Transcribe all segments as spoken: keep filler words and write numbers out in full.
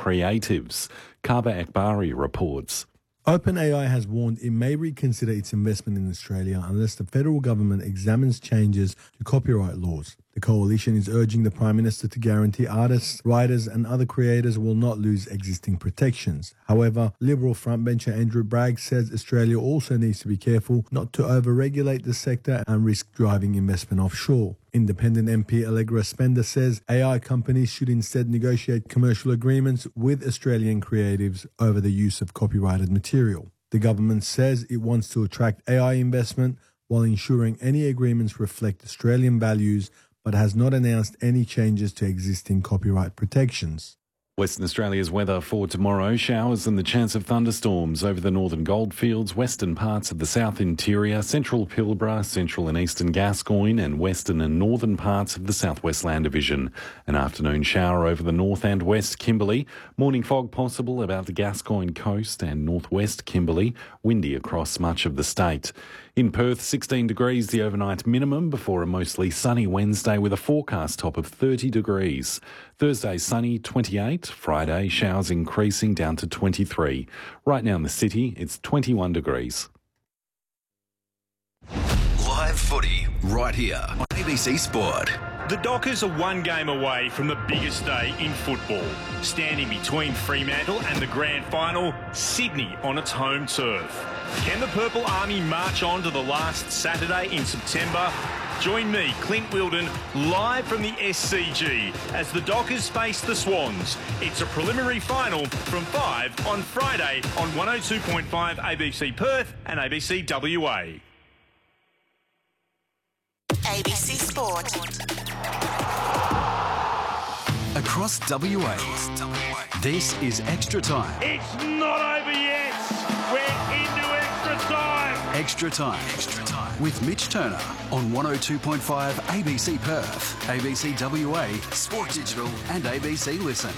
creatives. Kaba Akbari reports. OpenAI has warned it may reconsider its investment in Australia unless the federal government examines changes to copyright laws. The coalition is urging the Prime Minister to guarantee artists, writers and other creators will not lose existing protections. However, Liberal frontbencher Andrew Bragg says Australia also needs to be careful not to over-regulate the sector and risk driving investment offshore. Independent M P Allegra Spender says A I companies should instead negotiate commercial agreements with Australian creatives over the use of copyrighted material. The government says it wants to attract A I investment while ensuring any agreements reflect Australian values, but has not announced any changes to existing copyright protections. Western Australia's weather for tomorrow: showers and the chance of thunderstorms over the northern goldfields, western parts of the south interior, central Pilbara, central and eastern Gascoyne and western and northern parts of the southwest land division. An afternoon shower over the north and west Kimberley. Morning fog possible about the Gascoyne coast and northwest Kimberley. Windy across much of the state. In Perth, sixteen degrees the overnight minimum before a mostly sunny Wednesday with a forecast top of thirty degrees. Thursday sunny, twenty-eight. Friday showers increasing down to twenty-three. Right now in the city, it's twenty-one degrees. Live footy right here on A B C Sport. The Dockers are one game away from the biggest day in football. Standing between Fremantle and the grand final, Sydney on its home turf. Can the Purple Army march on to the last Saturday in September? Join me, Clint Wilden, live from the S C G as the Dockers face the Swans. It's a preliminary final from five on Friday on one oh two point five A B C Perth and A B C W A. A B C Sport. Across W A, this is Extra Time. It's not over yet. We're into extra time. Extra Time. Extra Time. With Mitch Turner on one oh two point five A B C Perth, A B C W A, Sport Digital and A B C Listen.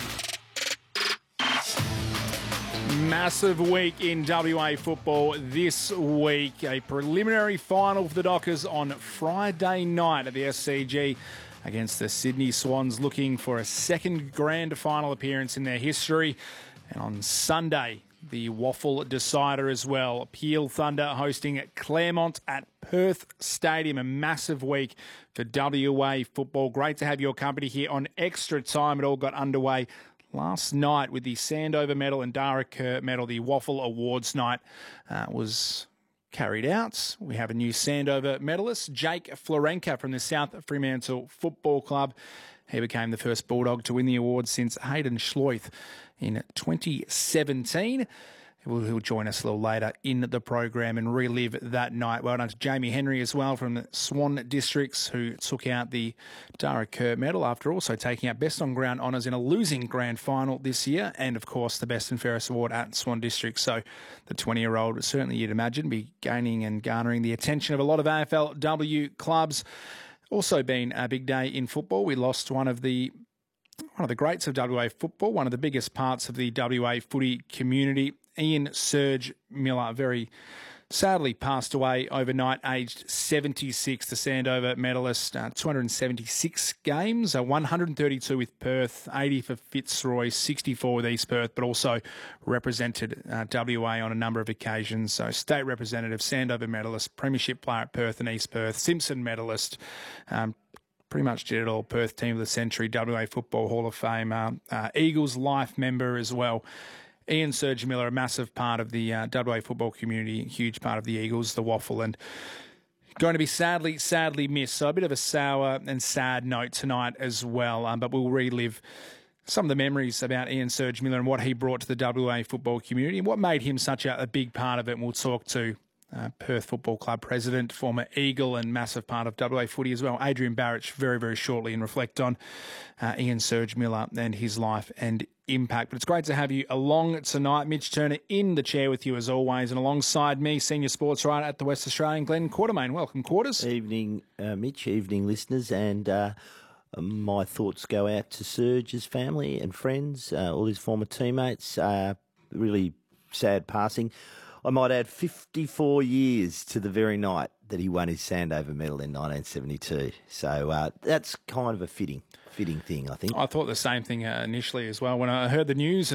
Massive week in W A football this week. A preliminary final for the Dockers on Friday night at the S C G against the Sydney Swans, looking for a second grand final appearance in their history. And on Sunday, the Waffle decider as well. Peel Thunder hosting Claremont at Perth Stadium. A massive week for W A football. Great to have your company here on Extra Time. It all got underway last night with the Sandover Medal and Dara Kerr Medal. The Waffle Awards night uh, was carried out. We have a new Sandover medalist, Jake Florenka from the South Fremantle Football Club. He became the first Bulldog to win the award since Hayden Schloith in twenty seventeen. He'll join us a little later in the program and relive that night. Well done to Jamie Henry as well from the Swan Districts, who took out the Dara Kerr medal after also taking out Best on Ground honours in a losing grand final this year, and of course the Best and Fairest award at Swan Districts. So the twenty-year-old, certainly you'd imagine, be gaining and garnering the attention of a lot of A F L W clubs. Also been a big day in football. We lost one of the one of the greats of W A football, one of the biggest parts of the W A footy community. Ian Serge Miller, very sadly passed away overnight, aged seventy-six, the Sandover medalist, uh, two hundred seventy-six games, uh, one hundred thirty-two with Perth, eighty for Fitzroy, sixty-four with East Perth, but also represented uh, W A on a number of occasions. So state representative, Sandover medalist, premiership player at Perth and East Perth, Simpson medalist, um, pretty much did it all. Perth Team of the Century, W A Football Hall of Fame, uh, uh, Eagles Life member as well. Ian Serge Miller, a massive part of the uh, W A football community, huge part of the Eagles, the Waffle, and going to be sadly, sadly missed. So a bit of a sour and sad note tonight as well, um, but we'll relive some of the memories about Ian Serge Miller and what he brought to the W A football community and what made him such a, a big part of it. And we'll talk to Uh, Perth Football Club president, former Eagle and massive part of W A footy as well, Adrian Barrich, very, very shortly, and reflect on uh, Ian Serge Miller and his life and impact. But it's great to have you along tonight. Mitch Turner in the chair with you as always, and alongside me, senior sports writer at the West Australian, Glenn Quartermain. Welcome, Quarters. Evening, uh, Mitch. Evening, listeners. And uh, my thoughts go out to Serge's family and friends, uh, all his former teammates. Uh, really sad passing. I might add fifty-four years to the very night that he won his Sandover medal in nineteen seventy-two. So uh, that's kind of a fitting, fitting thing, I think. I thought the same thing uh, initially as well when I heard the news.